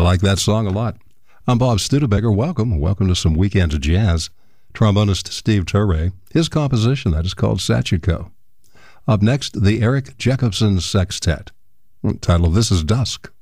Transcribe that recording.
like that song a lot. I'm Bob Studebaker. Welcome to some Weekend Jazz. Trombonist Steve Turre. His composition, that is called Sachiko. Up next, the Eric Jacobson Sextet. The title of this is Dusk.